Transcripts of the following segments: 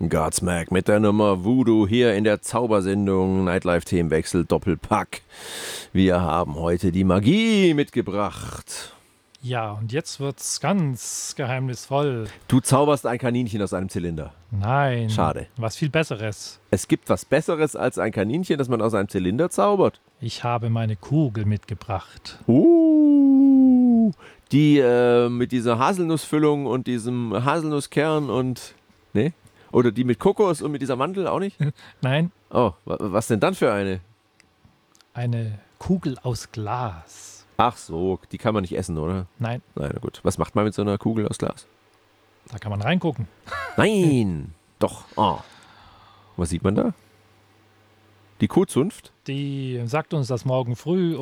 Godsmack mit der Nummer Voodoo hier in der Zaubersendung Nightlife-Themenwechsel Doppelpack. Wir haben heute die Magie mitgebracht. Ja, und jetzt wird's ganz geheimnisvoll. Du zauberst ein Kaninchen aus einem Zylinder. Nein. Schade. Was viel Besseres. Es gibt was Besseres als ein Kaninchen, das man aus einem Zylinder zaubert. Ich habe meine Kugel mitgebracht. Die mit dieser Haselnussfüllung und diesem Haselnusskern und... Ne? Oder die mit Kokos und mit dieser Mandel auch nicht? Nein, Oh, was denn dann für eine? eine Kugel aus Glas. Ach so, die kann man nicht essen, oder? Nein, Nein, na gut. Was macht man mit so einer Kugel aus Glas? da kann man reingucken. Nein! Doch. Oh. Was sieht man da? Die Kuhzunft? Die sagt uns, dass morgen früh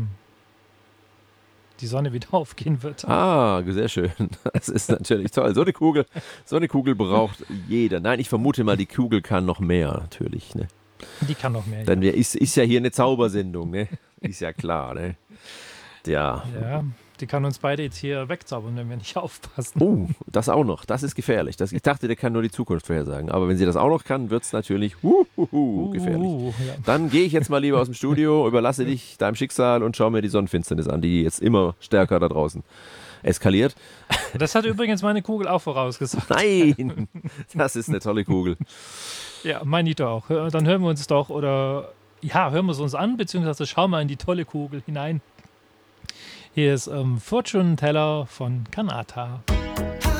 die Sonne wieder aufgehen wird. Ah, sehr schön. Das ist natürlich toll. So eine Kugel braucht jeder. Nein, ich vermute mal, die Kugel kann noch mehr, natürlich. Ne? Die kann noch mehr. Denn ist ja hier eine Zaubersendung, ne? Ist ja klar, ne? Ja. Ja, die kann uns beide jetzt hier wegzaubern, wenn wir nicht aufpassen. Oh, das auch noch. Das ist gefährlich. Ich dachte, der kann nur die Zukunft vorhersagen. Aber wenn sie das auch noch kann, wird es natürlich gefährlich. Ja. Dann gehe ich jetzt mal lieber aus dem Studio, überlasse dich deinem Schicksal und schau mir die Sonnenfinsternis an, die jetzt immer stärker da draußen eskaliert. Das hat übrigens meine Kugel auch vorausgesagt. Nein, das ist eine tolle Kugel. Ja, meine ich doch auch. Dann hören wir uns doch, hören wir es uns an, beziehungsweise schauen wir in die tolle Kugel hinein. Hier ist Fortune Teller von Kanata.